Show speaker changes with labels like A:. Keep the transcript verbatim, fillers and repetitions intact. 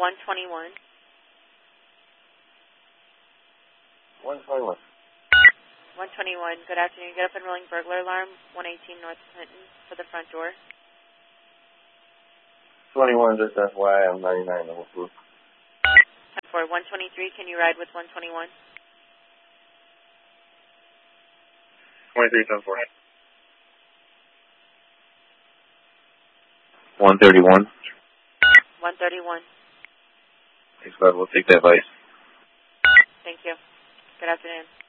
A: one twenty-one.
B: one twenty-one.
A: one twenty-one. Good afternoon. Get up and rolling burglar alarm, one eighteen North Clinton for the front door.
B: twenty-one, just F Y I, I'm ninety-nine.
A: For one twenty-three, can you ride with one twenty-one?
B: twenty-three, ten four. one thirty-one.
A: one thirty-one.
B: Thanks, bud. We'll take that advice.
A: Thank you. Good afternoon.